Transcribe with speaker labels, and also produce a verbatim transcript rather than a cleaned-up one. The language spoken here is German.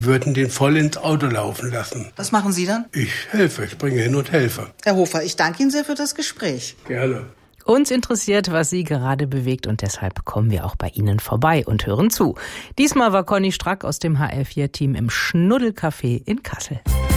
Speaker 1: würden den voll ins Auto laufen lassen.
Speaker 2: Was machen Sie dann?
Speaker 1: Ich helfe, ich bringe hin und helfe.
Speaker 2: Herr Hofer, ich danke Ihnen sehr für das Gespräch.
Speaker 1: Gerne.
Speaker 3: Uns interessiert, was Sie gerade bewegt und deshalb kommen wir auch bei Ihnen vorbei und hören zu. Diesmal war Conny Strack aus dem H R vier Team im Schnuddelcafé in Kassel.